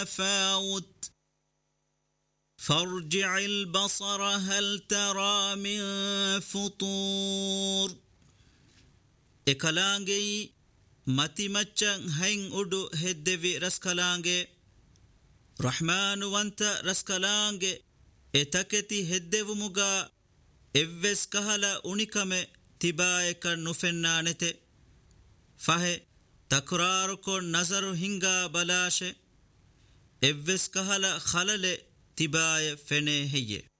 فاوت فارجع البصر هل ترى من فطور إكلانجي متي مچن هين أدو هدوي رسكلانجي رحمن وانت رسكلانجي إتكتي هدو مغا إفس كهلا أنيكم تبايك نفنانته فهي تكراركو نظر هنگا بلاشه إفس كهلا خلل تباي فنه هي